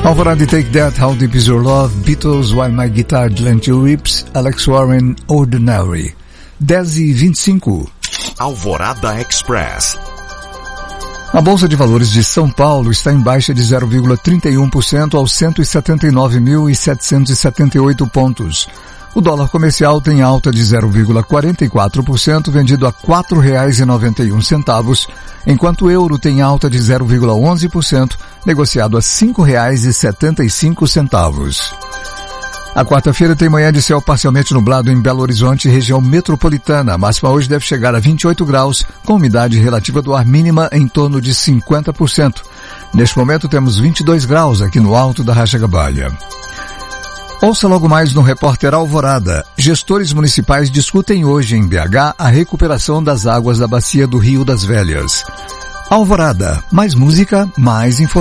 Alvorada e Take That, How Deep Is Your Love, Beatles, While My Guitar Gently Weeps, Alex Warren, Ordinary. 10h25. Alvorada Express. A Bolsa de Valores de São Paulo está em baixa de 0,31% aos 179.778 pontos. O dólar comercial tem alta de 0,44%, vendido a R$ 4,91, enquanto o euro tem alta de 0,11%, negociado a R$ 5,75. A quarta-feira tem manhã de céu parcialmente nublado em Belo Horizonte, região metropolitana. A máxima hoje deve chegar a 28 graus, com umidade relativa do ar mínima em torno de 50%. Neste momento temos 22 graus aqui no alto da Racha-Gabalha. Ouça logo mais no Repórter Alvorada. Gestores municipais discutem hoje em BH a recuperação das águas da bacia do Rio das Velhas. Alvorada, mais música, mais informação.